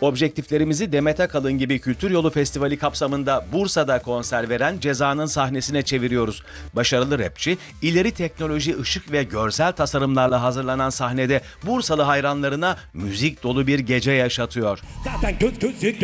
Objektiflerimizi Demet Akalın gibi Kültür Yolu Festivali kapsamında Bursa'da konser veren Ceza'nın sahnesine çeviriyoruz. Başarılı rapçi, ileri teknoloji, ışık ve görsel tasarımlarla hazırlanan sahnede Bursalı hayranlarına müzik dolu bir gece yaşatıyor. Zaten göz